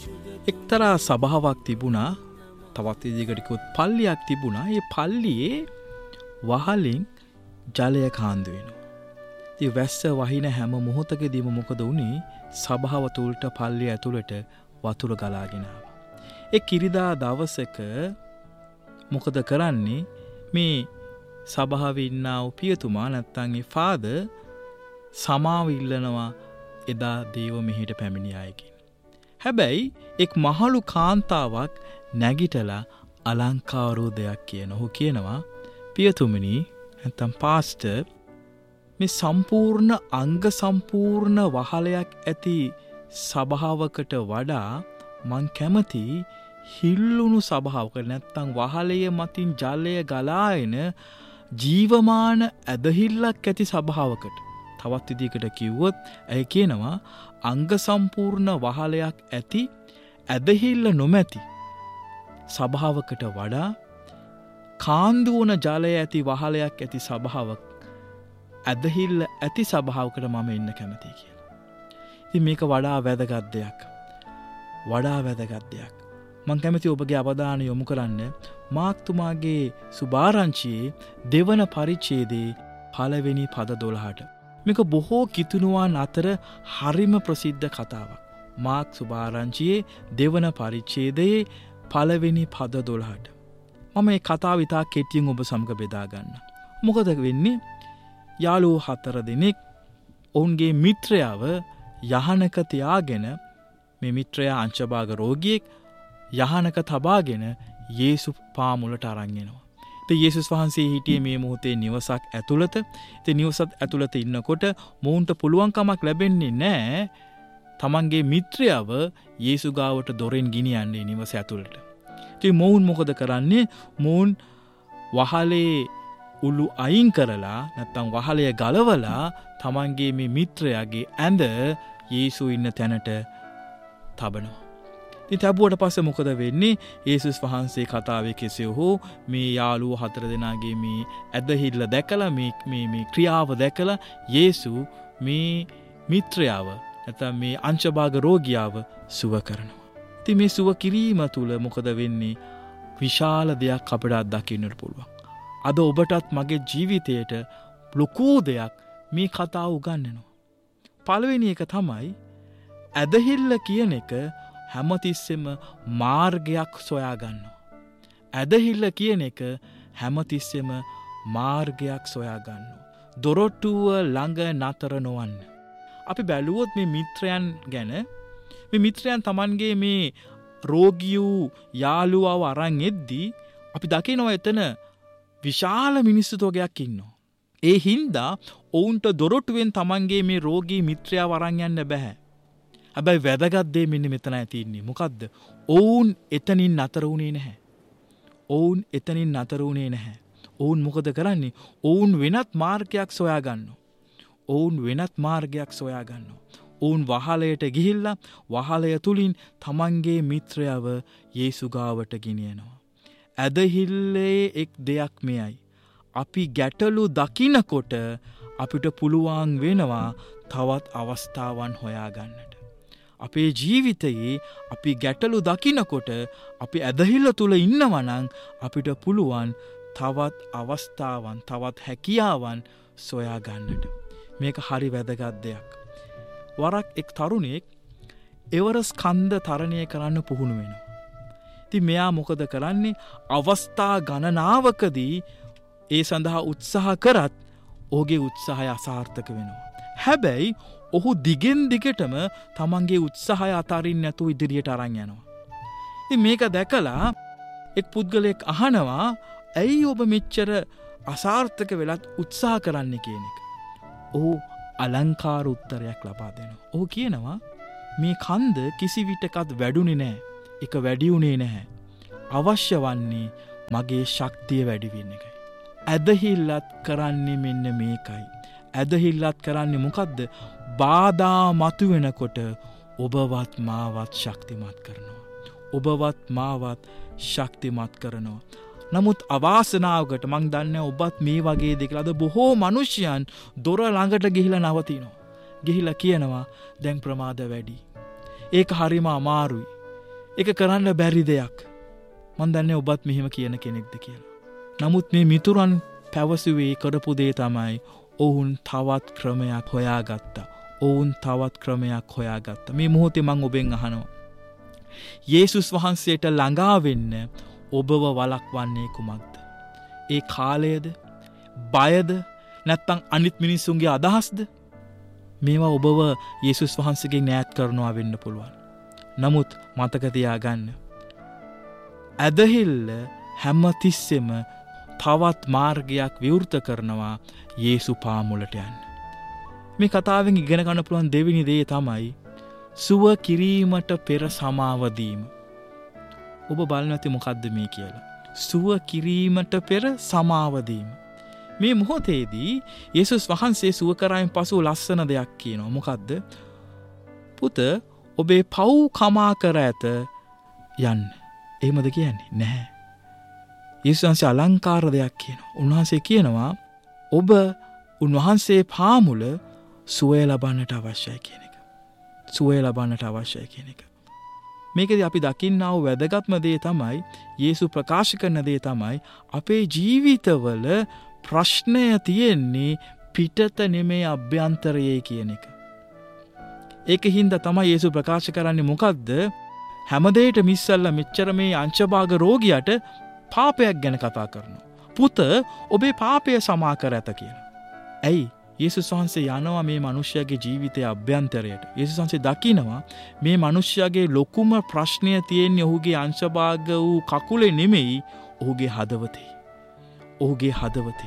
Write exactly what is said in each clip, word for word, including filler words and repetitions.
එක්තරා සභාවක් තිබුණා. තවත් ඉදිකටකුත් පල්ලියක් තිබුණා. ඒ පල්ලියේ වහලෙන් ජලය කාන්දු වෙනවා. ඉතින් වැස්ස වහින හැම මොහොතකදීම මොකද වුනේ? සභාව තුලට පල්ලිය ඇතුළට වතුර ගලාගෙන ආවා. ඒ කිරිදා දවසක මොකද කරන්නේ? මේ සභාවේ ඉන්න උපියතුමා නැත්තම් ඒ ෆාදර් සමාව ඉල්ලනවා එදා දේව මෙහෙට පැමිණි අයගෙන්. හැබැයි එක් මහලු කාන්තාවක් නැගිටලා අලංකාරෝදයක් කියන. ඔහු කියනවා, පියතුමනි නැත්තම් පාස්ටර්, මේ සම්පූර්ණ අංග සම්පූර්ණ වහලයක් ඇති සභාවකට වඩා මං කැමති හිල්ලුණු සභාවකට නැත්තම් වහලය මතින් ජලය ගලාගෙන ජීවමාන ඇදහිල්ලක් ඇති සභාවකට. තවත් විදිහකට කිව්වොත් ඇය කියනවා අංග සම්පූර්ණ වහලයක් ඇති ඇදහිල්ල නොමැති සභාවකට වඩා කාන්දු වන ජලය ඇති වහලයක් ඇති සභාවක් ඇදහිල්ල ඇති සභාවකට මම ඉන්න කැමතියි කියලා. ඉතින් මේක වඩා වැදගත් දෙයක්. වඩා වැදගත් දෙයක්. මම කැමති ඔබගේ අවධානය යොමු කරන්න මාර්ක්තුමාගේ සුභාරංචියේ දෙවන පරිච්ඡේදයේ පළවෙනි පද දොළහට. මේක බොහෝ කිතුණුවන් අතර හරිම ප්‍රසිද්ධ කතාවක්. මාර්ක් සුභාරංචියේ දෙවන පරිච්ඡේදයේ පළවෙනි පද දොළහට. මම මේ කතාව ඉතා කෙටියෙන් ඔබ සමග බෙදා ගන්න. මොකද වෙන්නේ? යාළුවෝ හතර දෙනෙක් ඔවුන්ගේ මිත්‍රයව යහනක තියාගෙන, මේ මිත්‍රයා අංශභාග රෝගියෙක්, යහනක තබාගෙන යේසුස් පාමුලට අරන් එනවා. ඉතින් යේසුස් වහන්සේ හිටියේ මේ මොහොතේ නිවසක් ඇතුළත. ඉතින් නිවසත් ඇතුළත ඉන්නකොට මොවුන්ට පුළුවන් කමක් ලැබෙන්නේ නැහැ තමන්ගේ මිත්‍රයව යේසු ගාවට දොරෙන් ගෙනියන්නේ නිවස ඇතුළට. ඉතින් මොවුන් මොකද කරන්නේ? මොවුන් වහලේ උළු අයින් කරලා නැත්තම් වහලය ගලවලා තමන්ගේ මේ මිත්‍රයාගේ ඇඳ යේසු ඉන්න තැනට තබනවා. ඉතින් තැබුවට පස්සේ මොකද වෙන්නේ? යේසුස් වහන්සේ කතාවේ කෙසේ හෝ මේ යාළුවෝ හතර දෙනාගේ මේ ඇදහිල්ල දැකලා මේ මේ මේ ක්‍රියාව දැකලා යේසු මේ මිත්‍රයාව නැත්නම් මේ අංශභාග රෝගියාව සුව කරනවා. ඉතින් මේ සුව කිරීම තුල මොකද වෙන්නේ? විශාල දෙයක් අපිට අත්දකින්නට පුළුවන්. අද ඔබටත් මගේ ජීවිතයට ලොකු දෙයක් මේ කතාව උගන්වනවා. පළවෙනි එක තමයි ඇදහිල්ල කියන එක හැමතිස්සෙම මාර්ගයක් සොයා ගන්නවා. ඇදහිල්ල කියන එක හැමතිස්සෙම මාර්ගයක් සොයා ගන්නවා. දොරටුව ළඟ නතර නොවන්න. අපි බැලුවොත් මේ මිත්‍රයන් ගැන, මේ මිත්‍රයන් Tamanගේ මේ රෝගී වූ යාළුවව අරන් එද්දී අපි දකිනවා එතන විශාල මිනිස්සු තෝගයක් ඉන්නවා. ඒ හින්දා ඔවුන්ට දොරටුවෙන් Tamanගේ මේ රෝගී මිත්‍රයාව අරන් යන්න බෑ. හැබැයි වැදගත් දේ මෙන්න මෙතන තියෙන්නේ. මොකද්ද? ඔවුන් එතනින් නතර වුණේ නැහැ. ඔවුන් එතනින් නතර වුණේ නැහැ. ඔවුන් මොකද කරන්නේ? ඔවුන් වෙනත් මාර්ගයක් සොයා ගන්නවා. ඔවුන් වෙනත් මාර්ගයක් සොයා ගන්නවා. ඔවුන් වහලයට ගිහිල්ලා වහලය තුලින් තමන්ගේ මිත්‍රයව යේසු ගාවට ගෙනියනවා. ඇදහිල්ලේ එක් දෙයක් මෙයයි. අපි ගැටලු දකිනකොට අපිට පුළුවන් වෙනවා තවත් අවස්ථාවන් හොයාගන්නට. අපේ ජීවිතයේ අපි ගැටලු දකිනකොට අපි ඇදහිල්ල තුල ඉන්නවා නම් අපිට පුළුවන් තවත් අවස්ථාවන්, තවත් හැකියාවන් සොයා ගන්නට. මේක හරි වැදගත් දෙයක්. වරක් එක් තරුණයෙක් එවරස් කන්ද තරණය කරන්න පුහුණු වෙනවා. ඉතින් මෙයා මොකද කරන්නේ? අවස්ථා ගණනාවකදී ඒ සඳහා උත්සාහ කරත් ඔහුගේ උත්සාහය අසාර්ථක වෙනවා. හැබැයි ඔහු දිගෙන් දිගටම තමන්ගේ උත්සාහය අතාරින්න නැතුව ඉදිරියට අරන් යනවා. ඉතින් මේක දැකලා එක් පුද්ගලයෙක් අහනවා, ඇයි ඔබ මෙච්චර අසාර්ථක වෙලත් උත්සාහ කරන්න කියන එක. ඔහු අලංකාර උත්තරයක් ලබා දෙනවා. ඔහු කියනවා, මේ කන්ද කිසි විටකත් වැඩුණේ නැහැ. ඒක වැඩි වුණේ නැහැ. අවශ්‍ය වන්නේ මගේ ශක්තිය වැඩි වෙන එකයි. ඇදහිල්ලත් කරන්නේ මෙන්න මේකයි. ඇදහිල්ලත් කරන්නේ මොකද්ද? බාධා මතුවෙනකොට ඔබවත් මාවත් ශක්තිමත් කරනවා. ඔබවත් මාවත් ශක්තිමත් කරනවා. නමුත් අවාසනාවකට මං දන්නේ ඔබත් මේ වගේ දෙයක්. අද බොහෝ මිනිසයන් දොර ළඟට ගිහිලා නවතිනවා. ගිහිලා කියනවා දැන් ප්‍රමාද වැඩි. ඒක හරිම අමාරුයි. ඒක කරන්න බැරි දෙයක්. මන් දන්නේ ඔබත් මෙහෙම කියන කෙනෙක්ද කියලා. නමුත් මේ මිතුරන් පැවසුවේ කරපු දේ තමයි ඔවුන් තවත් ක්‍රමයක් හොයාගත්තා. ඔවුන් තවත් ක්‍රමයක් හොයාගත්තා. මේ මොහොතේ මං ඔබෙන් අහනවා. යේසුස් වහන්සේට ළඟා වෙන්න ඔබව වළක්වන්නේ කුමක්ද? ඒ කාලයද? බයද? නැත්නම් අනිත් මිනිසුන්ගේ අදහස්ද? මේවා ඔබව යේසුස් වහන්සේගෙන් ඈත් කරනවා වෙන්න පුළුවන්. නමුත් මතක තියාගන්න. ඇදහිල්ල හැමතිස්සෙම තවත් මාර්ගයක් විවෘත කරනවා යේසු පාමුලට යන්න. මේ කතාවෙන් ඉගෙන ගන්න පුළුවන් දෙවෙනි දේ තමයි සුව කිරීමට පෙර සමාව දීම. ඔබ බලන්න ඇති මොකද්ද මේ කියලා. සුව කිරීමට පෙර සමාව දීම. මේ මොහොතේදී යේසුස් වහන්සේ සුව කරායින් පසු ලස්සන දෙයක් කියනවා. මොකද්ද? පුත, ඔබේ පව් කමා කර ඇත යන්න. එහෙමද කියන්නේ? නැහැ. යේසුස් වහන්සේ අලංකාර දෙයක් කියනවා. උන්වහන්සේ කියනවා ඔබ උන්වහන්සේ පාමුල සුවය ලබන්නට අවශ්‍යයි කියන එක. සුවය ලබන්නට අවශ්‍යයි කියන එක. මේකදී අපි දකින්නා වූ වැදගත්ම දේ තමයි යේසු ප්‍රකාශ කරන දේ තමයි අපේ ජීවිතවල ප්‍රශ්නය තියෙන්නේ පිටත නෙමේ අභ්‍යන්තරයේ කියන එක. ඒකින්ද තමයි යේසු ප්‍රකාශ කරන්නේ මොකද්ද? හැමදේටම ඉස්සල්ලා මෙච්චර මේ අංශභාග රෝගියාට පාපයක් ගැන කතා කරනවා. පුත, ඔබේ පාපය සමා කර ඇත කියලා. ඇයි? යේසුස් වහන්සේ යනවා මේ මිනිස්යාගේ ජීවිතයේ අභ්‍යන්තරයට. යේසුස් වහන්සේ දකිනවා මේ මිනිස්යාගේ ලොකුම ප්‍රශ්නය තියෙන්නේ ඔහුගේ අංශභාග වූ කකුලේ නෙමෙයි, ඔහුගේ හදවතේ. ඔහුගේ හදවතේ.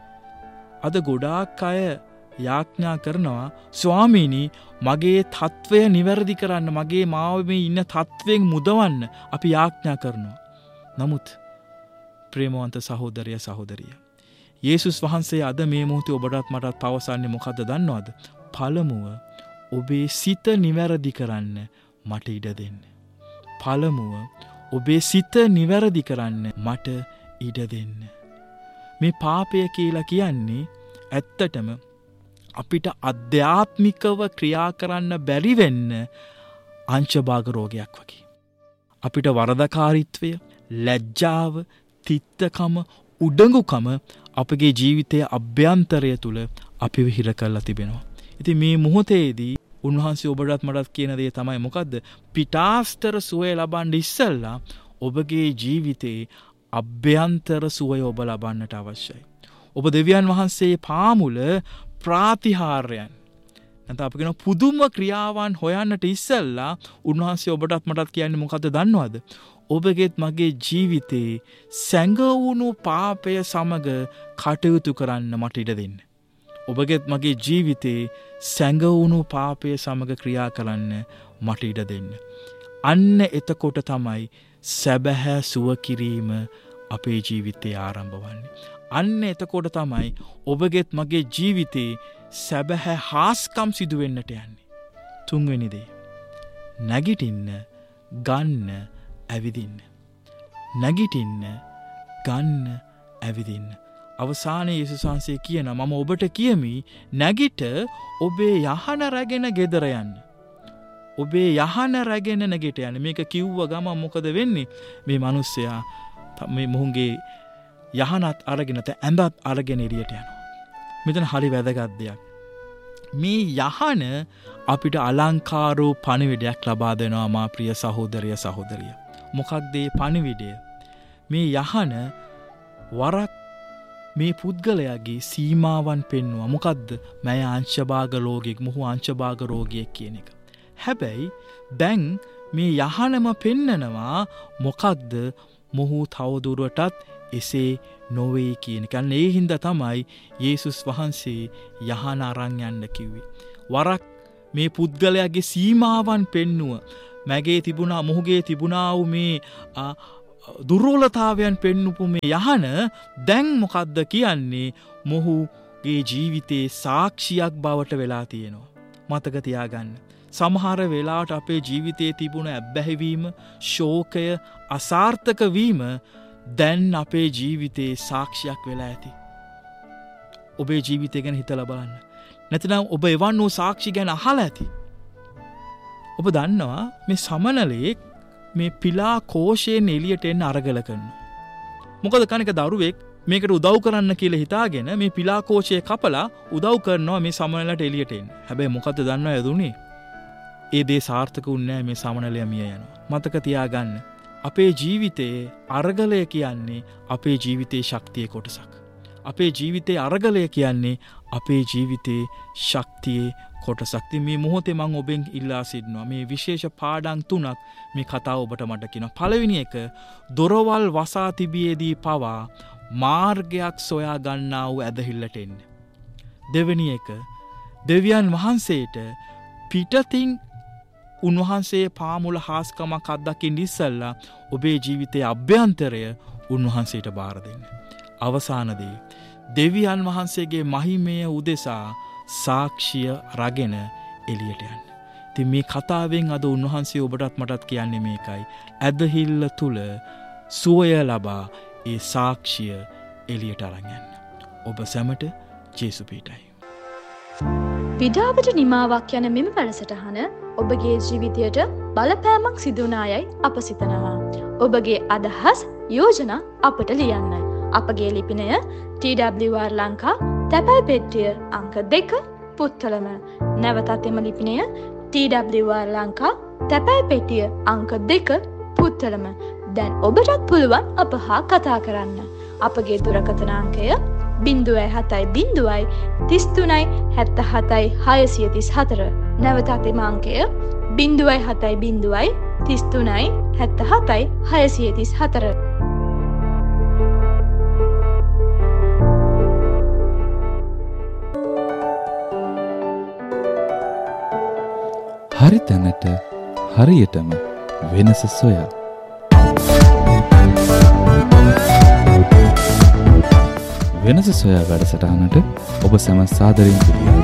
අද ගොඩාක් අය යාඥා කරනවා, ස්වාමීනි මගේ තත්වය නිවැරදි කරන්න, මගේ මාව මේ ඉන්න තත්වයෙන් මුදවන්න අපි යාඥා කරනවා. නමුත් ප්‍රේමවන්ත සහෝදරය සහෝදරිය, යේසුස් වහන්සේ අද මේ මොහොතේ ඔබටත් මටත් පවසන්නේ මොකද්ද දන්නවද? පළමුව ඔබේ සිත නිවැරදි කරන්න මට ඉඩ දෙන්න. පළමුව ඔබේ සිත නිවැරදි කරන්න මට ඉඩ දෙන්න. මේ පාපය කියලා කියන්නේ ඇත්තටම අපිට අධ්‍යාත්මිකව ක්‍රියා කරන්න බැරි වෙන්න අංශභාග රෝගයක් වගේ. අපිට වරදකාරීත්වය, ලැජ්ජාව, තිත්තකම, උඩඟුකම අපගේ ජීවිතයේ අභ්‍යන්තරය තුල අපිව හිර කරලා තිබෙනවා. ඉතින් මේ මොහොතේදී උන්වහන්සේ ඔබටත් මටත් කියන දේ තමයි මොකද්ද? පිටාස්තර සුවය ලබන්න ඉස්සෙල්ලා ඔබගේ ජීවිතේ අභ්‍යන්තර සුවය ඔබ ලබන්නට අවශ්‍යයි. ඔබ දෙවියන් වහන්සේ පාමුල ප්‍රාතිහාර්යයන් නැත්නම් අපි කියන පුදුම ක්‍රියාවන් හොයන්නට ඉස්සෙල්ලා උන්වහන්සේ ඔබටත් මටත් කියන්නේ මොකද්ද දන්නවද? ඔබගේත් මගේ ජීවිතේ සැඟවුණු පාපය සමග කටයුතු කරන්න මට ඉඩ දෙන්න. ඔබගේත් මගේ ජීවිතේ සැඟවුණු පාපය සමග ක්‍රියා කරන්න මට ඉඩ දෙන්න. අන්න එතකොට තමයි සැබෑ සුව කිරීම අපේ ජීවිතේ ආරම්භ වන්නේ. අන්න එතකොට තමයි ඔබගේත් මගේ ජීවිතේ සැබෑ හාස්කම් සිදු වෙන්නට යන්නේ. තුන්වෙනි දේ, නැගිටින්න, ගන්න, ඇවිදින්න. නැගිටින්න, ගන්න, ඇවිදින්න. අවසානයේ යේසුස් වහන්සේ කියනවා මම ඔබට කියමි නැගිට ඔබේ යහන රැගෙන ගෙදර යන්න. ඔබේ යහන රැගෙන නැගිට යන්න. මේක කිව්ව ගමන් මොකද වෙන්නේ? මේ මිනිස්සයා මේ මොහුගේ යහනත් අරගෙන ත ඇඳත් අරගෙන එළියට යනවා. මෙතන හරි වැදගත් දෙයක්. මේ යහන අපිට අලංකාරෝ පණිවිඩයක් ලබා දෙනවා මා ප්‍රිය සහෝදරය සහෝදරිය. මොකක්ද මේ පණිවිඩය? මේ යහන වරක් මේ පුද්ගලයාගේ සීමාවන් පෙන්වුවා. මොකද්ද? මම අංශභාග රෝගියෙක්, මොහු අංශභාග රෝගියෙක් කියන එක. හැබැයි දැන් මේ යහනම පෙන්නනවා මොකද්ද? මොහු තවදුරටත් එසේ නොවේ කියන එක. අන්න ඒ හින්දා තමයි යේසුස් වහන්සේ යහන අරන් යන්න කිව්වේ. වරක් මේ පුද්ගලයාගේ සීමාවන් පෙන්නුව, මගේ තිබුණා මොහුගේ තිබුණා වූ මේ දුර්වලතාවයන් පෙන්නුපු මේ යහන දැන් මොකද්ද කියන්නේ? මොහුගේ ජීවිතේ සාක්ෂියක් බවට වෙලා තියෙනවා. මතක තියාගන්න. සමහර වෙලාවට අපේ ජීවිතයේ තිබුණ ඇබ්බැහිවීම, ශෝකය, අසාර්ථක වීම දැන් අපේ ජීවිතේ සාක්ෂියක් වෙලා ඇති. ඔබේ ජීවිතය ගැන හිතලා බලන්න. නැත්නම් ඔබ එවන් වූ සාක්ෂි ගැන අහලා ඇති. ඔබ දන්නවා මේ සමනලේ මේ පිලා කෝෂයෙන් එළියට එන්න අරගල කරනවා. මොකද කණක දරුවෙක් මේකට උදව් කරන්න කියලා හිතාගෙන මේ පිලා කෝෂය කපලා උදව් කරනවා මේ සමනලට එළියට එන්න. හැබැයි මොකද්ද දන්නවද උනේ? ඒ දේ සාර්ථක වුණේ නැහැ. මේ සමනලයා මිය යනවා. මතක තියාගන්න. අපේ ජීවිතයේ අරගලය කියන්නේ අපේ ජීවිතයේ ශක්තියේ කොටසක්. අපේ ජීවිතයේ අරගලය කියන්නේ අපේ ජීවිතයේ ශක්තියේ කොටසක්. මේ මොහොතේ මම ඔබෙන් ඉල්ලා සිටිනවා මේ විශේෂ පාඩම් තුනක් මේ කතාව ඔබට මට කියනවා. පළවෙනි එක, දොරවල් වසා තිබියේදී පවා මාර්ගයක් සොයා ගන්නා වූ ඇදහිල්ලට එන්න. දෙවෙනි එක, දෙවියන් වහන්සේට පිටතින් උන්වහන්සේ පාමුල හාස්කමක් අත්දකින්න ඉස්සෙල්ලා ඔබේ ජීවිතයේ අභ්‍යන්තරය උන්වහන්සේට බාර දෙන්න. අවසාන දේ, දෙවියන් වහන්සේගේ මහිමය උදෙසා සාක්ෂිය රගෙන එළියට යන්න. ඉතින් මේ කතාවෙන් අද උන්වහන්සේ ඔබටත් මටත් කියන්නේ මේකයි. ඇදහිල්ල තුල සුවය ලබා ඒ සාක්ෂිය එළියට අරන් යන්න. ඔබ සැමට ජේසු පීඨයි. විඩාවට නිමාවක් යන මෙම වැඩසටහන ඔබගේ ජීවිතයට බලපෑමක් සිදු වුණායයි අප සිතනවා. ඔබගේ අදහස් යෝජනා අපට ලියන්න. අපගේ ලිපිනය ටී ඩබ්ලිව් ආර් ලංකා තැපැල් පෙට්ටිය අංක දෙක පුත්තලම. නැවතත් එම ලිපිනය ටී ඩබ්ලිව් ආර් ලංකා තැපැල් පෙට්ටිය අංක දෙක පුත්තලම. දැන් ඔබටත් පුළුවන් අප හා කතා කරන්න. අපගේ දුරකථන අංකය බිංදුවයි හතයි බිංදුවයි තිස් තුනයි හැත්ත හතයි හයසිය තිස් හතර. නැවතත් එම අංකය බිංදුවයි හතයි බිංදුවයි තිස් තුනයි හැත්ත හතයි හයසිය තිස් හතර. හරි තැනට හරියටම වෙනස සොයා වෙනස සොයා වැඩසටහනට ඔබ සැම සාදරයෙන් පිළිගන්නවා.